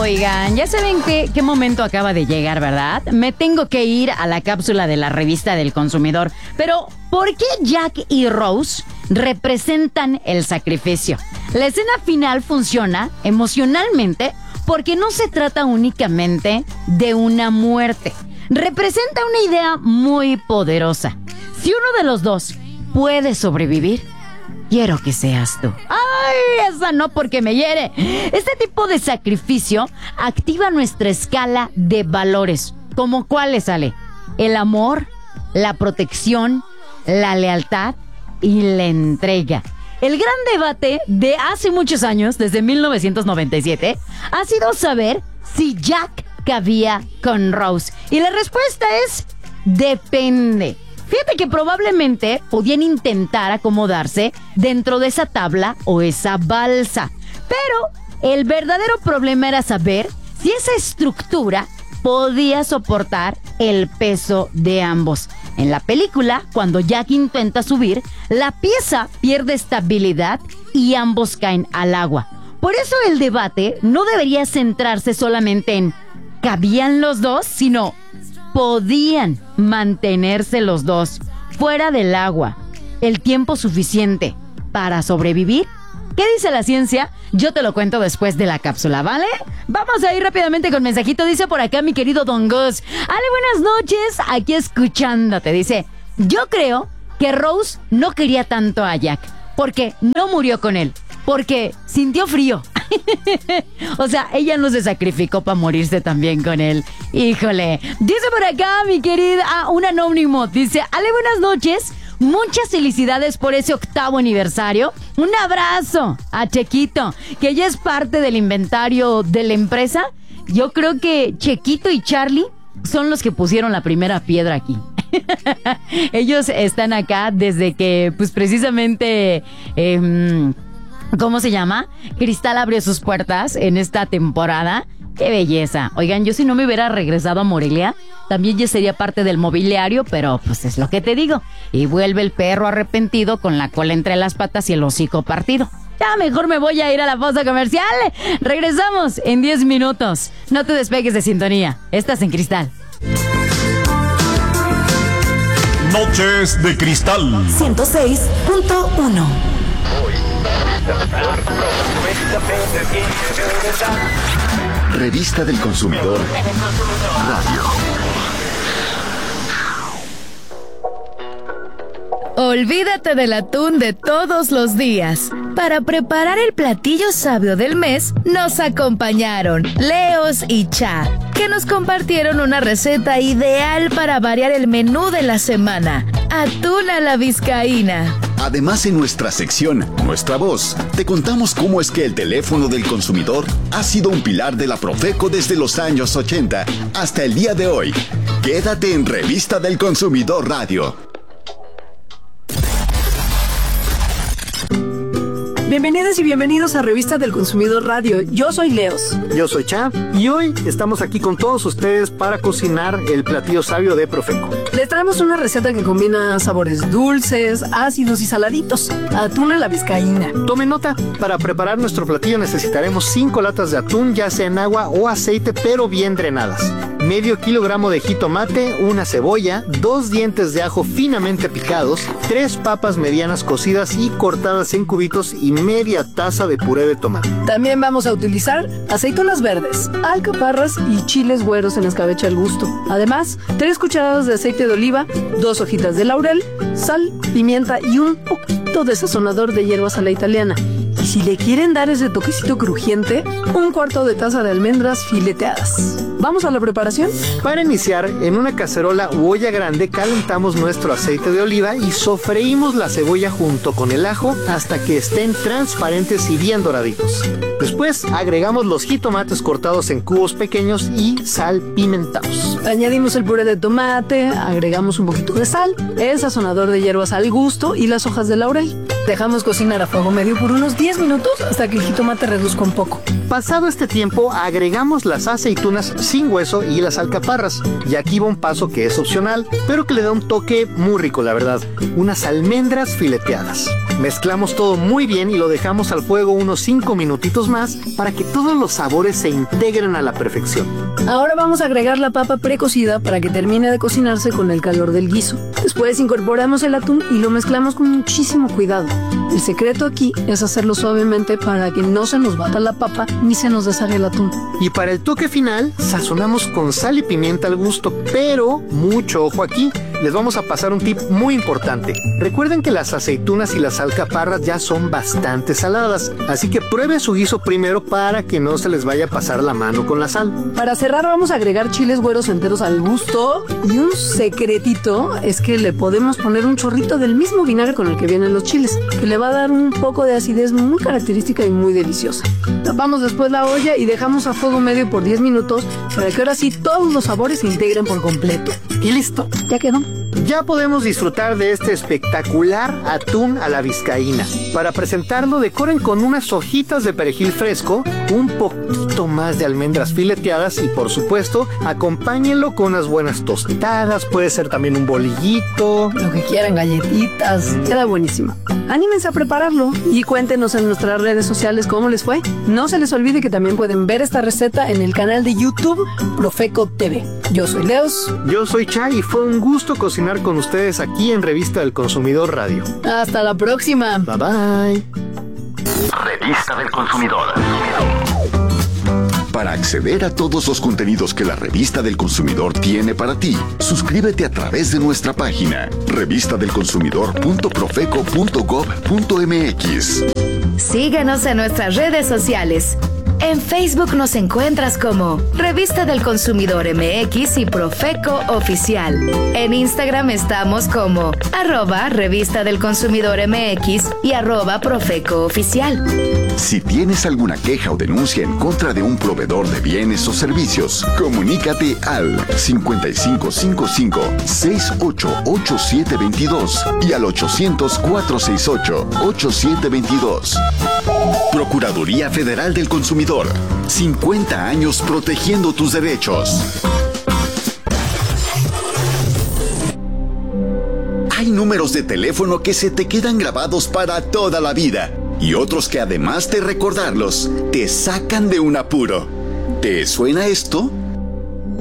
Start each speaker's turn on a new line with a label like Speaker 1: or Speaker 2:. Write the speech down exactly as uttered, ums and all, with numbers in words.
Speaker 1: Oigan, ya saben qué, qué momento acaba de llegar, ¿verdad? Me tengo que ir a la cápsula de la revista del consumidor. Pero, ¿por qué Jack y Rose representan el sacrificio? La escena final funciona emocionalmente porque no se trata únicamente de una muerte. Representa una idea muy poderosa. Si uno de los dos puede sobrevivir, quiero que seas tú. ¡Ay! Esa no, porque me hiere. Este tipo de sacrificio activa nuestra escala de valores. ¿Como cuáles, Ale? El amor, la protección, la lealtad y la entrega. El gran debate de hace muchos años, desde mil novecientos noventa y siete, ha sido saber si Jack cabía con Rose. Y la respuesta es: depende. Fíjate que probablemente podían intentar acomodarse dentro de esa tabla o esa balsa. Pero el verdadero problema era saber si esa estructura podía soportar el peso de ambos. En la película, cuando Jack intenta subir, la pieza pierde estabilidad y ambos caen al agua. Por eso el debate no debería centrarse solamente en ¿cabían los dos?, sino ¿podían mantenerse los dos fuera del agua el tiempo suficiente para sobrevivir? ¿Qué dice la ciencia? Yo te lo cuento después de la cápsula, ¿vale? Vamos a ir rápidamente con mensajito. Dice por acá mi querido Don Gus: Ale, buenas noches, aquí escuchándote. Dice: yo creo que Rose no quería tanto a Jack porque no murió con él, porque sintió frío. O sea, ella no se sacrificó para morirse también con él. Híjole. Dice por acá mi querida, ah, un anónimo. Dice: Ale, buenas noches, muchas felicidades por ese octavo aniversario. Un abrazo a Chequito, que ya es parte del inventario de la empresa. Yo creo que Chequito y Charlie son los que pusieron la primera piedra aquí. Ellos están acá desde que, pues precisamente, eh, ¿cómo se llama? Cristal abrió sus puertas en esta temporada. ¡Qué belleza! Oigan, yo si no me hubiera regresado a Morelia, también ya sería parte del mobiliario, pero pues es lo que te digo. Y vuelve el perro arrepentido con la cola entre las patas y el hocico partido. Ya mejor me voy a ir a la pausa comercial. Regresamos en diez minutos. No te despegues de sintonía. Estás en Cristal.
Speaker 2: Noches de Cristal
Speaker 3: ciento seis punto uno.
Speaker 4: Revista del Consumidor Radio.
Speaker 5: Olvídate del atún de todos los días. Para preparar el platillo sabio del mes, nos acompañaron Leos y Cha, que nos compartieron una receta ideal para variar el menú de la semana: atún a la vizcaína.
Speaker 4: Además, en nuestra sección Nuestra Voz, te contamos cómo es que el teléfono del consumidor ha sido un pilar de la Profeco desde los años ochenta hasta el día de hoy. Quédate en Revista del Consumidor Radio.
Speaker 6: Bienvenidas y bienvenidos a Revista del Consumidor Radio. Yo soy Leos.
Speaker 7: Yo soy Cha. Y hoy estamos aquí con todos ustedes para cocinar el platillo sabio de Profeco.
Speaker 6: Les traemos una receta que combina sabores dulces, ácidos y saladitos. Atún a la vizcaína.
Speaker 7: Tomen nota. Para preparar nuestro platillo necesitaremos cinco latas de atún, ya sea en agua o aceite, pero bien drenadas. Medio kilogramo de jitomate, una cebolla, dos dientes de ajo finamente picados, tres papas medianas cocidas y cortadas en cubitos y media taza de puré de tomate.
Speaker 6: También vamos a utilizar aceitunas verdes, alcaparras y chiles güeros en escabeche al gusto. Además, tres cucharadas de aceite de oliva, dos hojitas de laurel, sal, pimienta y un poquito de sazonador de hierbas a la italiana. Y si le quieren dar ese toquecito crujiente, un cuarto de taza de almendras fileteadas. ¿Vamos a la preparación?
Speaker 7: Para iniciar, en una cacerola u olla grande calentamos nuestro aceite de oliva y sofreímos la cebolla junto con el ajo hasta que estén transparentes y bien doraditos. Después agregamos los jitomates cortados en cubos pequeños y salpimentados.
Speaker 6: Añadimos el puré de tomate, agregamos un poquito de sal, el sazonador de hierbas al gusto y las hojas de laurel. Dejamos cocinar a fuego medio por unos diez minutos hasta que el jitomate reduzca un poco.
Speaker 7: Pasado este tiempo, agregamos las aceitunas sin hueso y las alcaparras. Y aquí va un paso que es opcional, pero que le da un toque muy rico, la verdad. Unas almendras fileteadas. Mezclamos todo muy bien y lo dejamos al fuego unos cinco minutitos más para que todos los sabores se integren a la perfección.
Speaker 6: Ahora vamos a agregar la papa precocida para que termine de cocinarse con el calor del guiso. Después incorporamos el atún y lo mezclamos con muchísimo cuidado. El secreto aquí es hacerlo suavemente para que no se nos bata la papa ni se nos deshaga el atún.
Speaker 7: Y para el toque final, sazonamos con sal y pimienta al gusto, pero mucho ojo aquí. Les vamos a pasar un tip muy importante. Recuerden que las aceitunas y las alcaparras ya son bastante saladas, así que prueben su guiso primero para que no se les vaya a pasar la mano con la sal.
Speaker 6: Para cerrar vamos a agregar chiles güeros enteros al gusto y un secretito es que le podemos poner un chorrito del mismo vinagre con el que vienen los chiles, que le va a dar un poco de acidez muy característica y muy deliciosa. Tapamos después la olla y dejamos a fuego medio por diez minutos para que ahora sí todos los sabores se integren por completo. Y listo, ya quedó.
Speaker 7: Ya podemos disfrutar de este espectacular atún a la vizcaína. Para presentarlo, decoren con unas hojitas de perejil fresco, un poquito más de almendras fileteadas y, por supuesto, acompáñenlo con unas buenas tostadas, puede ser también un bolillito,
Speaker 6: lo que quieran, galletitas. Queda buenísimo. Anímense a prepararlo y cuéntenos en nuestras redes sociales cómo les fue. No se les olvide que también pueden ver esta receta en el canal de YouTube Profeco T V. Yo soy Leos.
Speaker 7: Yo soy Chay y fue un gusto cocinar con ustedes aquí en Revista del Consumidor Radio.
Speaker 6: Hasta la próxima.
Speaker 7: Bye bye.
Speaker 2: Revista del Consumidor.
Speaker 4: Para acceder a todos los contenidos que la Revista del Consumidor tiene para ti, suscríbete a través de nuestra página revista del consumidor punto profeco punto gob punto mx.
Speaker 5: Síguenos en nuestras redes sociales. En Facebook nos encuentras como Revista del Consumidor M X y Profeco Oficial. En Instagram estamos como arroba Revista del Consumidor M X y arroba Profeco Oficial.
Speaker 4: Si tienes alguna queja o denuncia en contra de un proveedor de bienes o servicios, comunícate al cincuenta y cinco cincuenta y cinco, sesenta y ocho, ochenta y siete veintidós y al ochocientos, cuatrocientos sesenta y ocho, ochenta y siete veintidós. Procuraduría Federal del Consumidor. cincuenta años protegiendo tus derechos. Hay números de teléfono que se te quedan grabados para toda la vida y otros que además de recordarlos, te sacan de un apuro. ¿Te suena esto?